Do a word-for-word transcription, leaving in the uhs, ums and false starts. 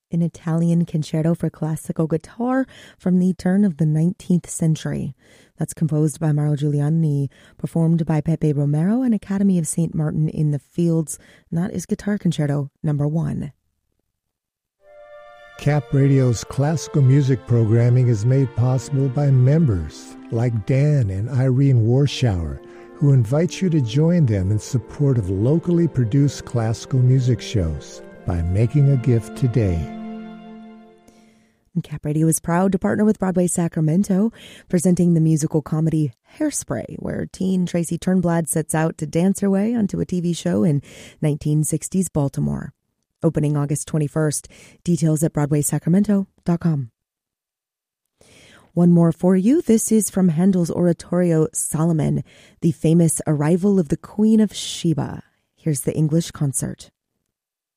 an Italian concerto for classical guitar from the turn of the nineteenth century. That's composed by Mauro Giuliani, performed by Pepe Romero and Academy of Saint Martin in the Fields. And that is Guitar Concerto number one. Cap Radio's classical music programming is made possible by members like Dan and Irene Warschauer, who invite you to join them in support of locally produced classical music shows by making a gift today. Cap Radio is proud to partner with Broadway Sacramento, presenting the musical comedy Hairspray, where teen Tracy Turnblad sets out to dance her way onto a T V show in nineteen sixties Baltimore. Opening August twenty-first. Details at broadway sacramento dot com. One more for you. This is from Handel's oratorio Solomon, the famous Arrival of the Queen of Sheba. Here's the English concert.